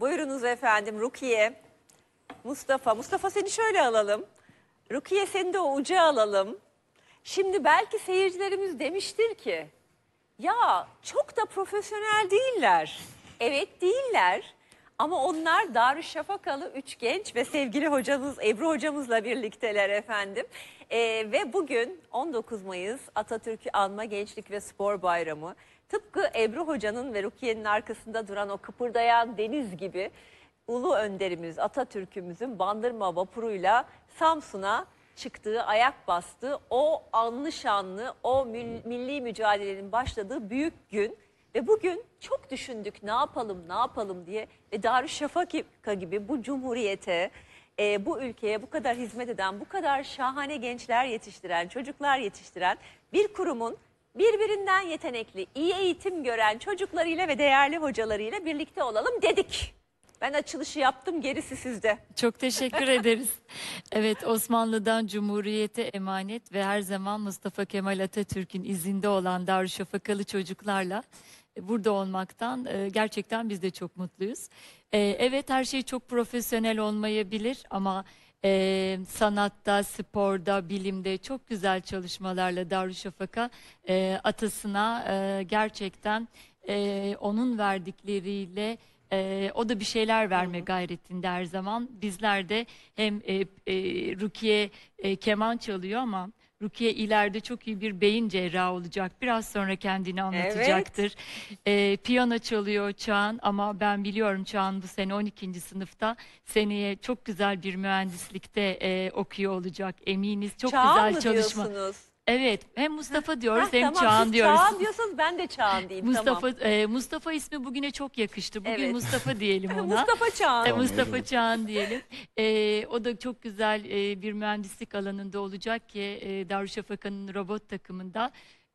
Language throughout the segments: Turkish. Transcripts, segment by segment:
Buyurunuz efendim. Rukiye, Mustafa. Mustafa seni şöyle alalım. Rukiye seni de o uca alalım. Şimdi belki seyircilerimiz demiştir ki ya çok da profesyonel değiller. Evet değiller. Ama onlar Darüşşafakalı 3 genç ve sevgili hocamız Ebru hocamızla birlikteler efendim. Ve bugün 19 Mayıs Atatürk'ü Anma Gençlik ve Spor Bayramı. Tıpkı Ebru hocanın ve Rukiye'nin arkasında duran o kıpırdayan deniz gibi ulu önderimiz Atatürk'ümüzün Bandırma vapuruyla Samsun'a çıktığı, ayak bastığı o anlı şanlı, o milli mücadelenin başladığı büyük gün. Ve bugün çok düşündük ne yapalım, ne yapalım diye ve Darüşşafaka gibi bu cumhuriyete, bu ülkeye bu kadar hizmet eden, bu kadar şahane gençler yetiştiren, çocuklar yetiştiren bir kurumun birbirinden yetenekli, iyi eğitim gören çocuklarıyla ve değerli hocalarıyla birlikte olalım dedik. Ben açılışı yaptım, gerisi sizde. Çok teşekkür ederiz. Evet, Osmanlı'dan Cumhuriyete emanet ve her zaman Mustafa Kemal Atatürk'ün izinde olan Darüşşafakalı çocuklarla burada olmaktan gerçekten biz de çok mutluyuz. Evet, her şey çok profesyonel olmayabilir ama sanatta, sporda, bilimde çok güzel çalışmalarla Darüşşafaka atasına gerçekten onun verdikleriyle o da bir şeyler verme gayretinde her zaman. Bizler de hem Rukiye keman çalıyor ama Rukiye ileride çok iyi bir beyin cerrahı olacak. Biraz sonra kendini anlatacaktır. Piyano çalıyor Çağan ama ben biliyorum Çağan bu sene 12. sınıfta. Seneye çok güzel bir mühendislikte okuyor olacak. Eminiz çok Çağan güzel mı çalışma. diyorsunuz? Evet, hem Mustafa diyoruz hem Tamam, Çağan siz diyoruz. Çağan diyorsanız ben de Çağan diyeyim. Mustafa Tamam. Mustafa ismi bugüne çok yakıştı. Bugün Evet. Mustafa diyelim ona. Mustafa Çağan. Tamam, Mustafa olur. Çağan diyelim. O da çok güzel bir mühendislik alanında olacak ki Darüşşafaka'nın robot takımında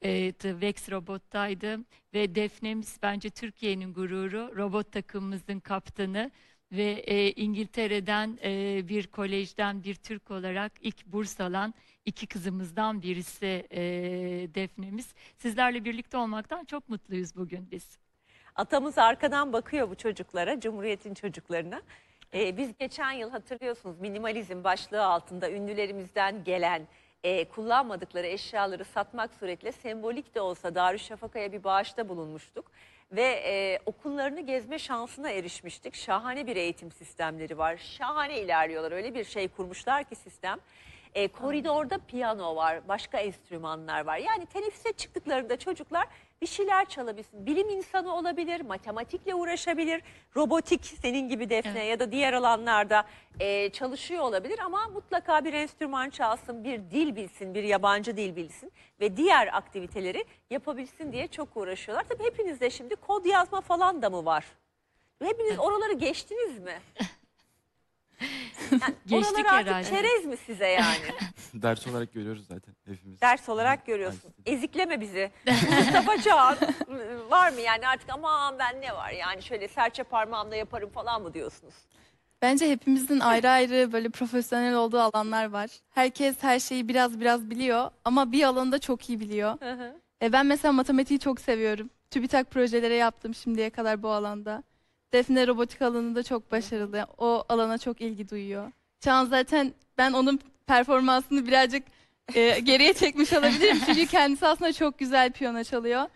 Vex robottaydı ve Defne'miz bence Türkiye'nin gururu, robot takımımızın kaptanı ve İngiltere'den bir kolejden bir Türk olarak ilk burs alan iki kızımızdan birisi Defne'miz. Sizlerle birlikte olmaktan çok mutluyuz bugün biz. Atamız arkadan bakıyor bu çocuklara, Cumhuriyet'in çocuklarına. Biz geçen yıl hatırlıyorsunuz minimalizm başlığı altında ünlülerimizden gelen kullanmadıkları eşyaları satmak suretiyle sembolik de olsa Darüşşafaka'ya bir bağışta bulunmuştuk. Ve okullarını gezme şansına erişmiştik. Şahane bir eğitim sistemleri var. Şahane ilerliyorlar. Öyle bir şey kurmuşlar ki sistem. Koridorda piyano var, başka enstrümanlar var. Yani teneffüse çıktıklarında çocuklar bir şeyler çalabilsin. Bilim insanı olabilir, matematikle uğraşabilir, robotik senin gibi Defne Evet. ya da diğer alanlarda çalışıyor olabilir. Ama mutlaka bir enstrüman çalsın, bir dil bilsin, bir yabancı dil bilsin ve diğer aktiviteleri yapabilsin diye çok uğraşıyorlar. Tabii hepinizde şimdi kod yazma falan da mı var? Hepiniz oraları geçtiniz mi? Yani Geçtik oraları artık herhalde. çerez mi size yani? Ders olarak görüyoruz zaten hepimiz. Ders olarak görüyorsun. Ezikleme bizi. Mustafa Çağan var mı yani artık aman ben ne var yani şöyle serçe parmağımla yaparım falan mı diyorsunuz? Bence hepimizin ayrı ayrı böyle profesyonel olduğu alanlar var. Herkes her şeyi biraz biraz biliyor ama bir alanda çok iyi biliyor. Ben mesela matematiği çok seviyorum. TÜBİTAK projeleri yaptım şimdiye kadar bu alanda. Defne robotik alanında çok başarılı. O alana çok ilgi duyuyor. Çağan zaten ben onun performansını birazcık geriye çekmiş olabilirim. Çünkü kendisi aslında çok güzel piyano çalıyor.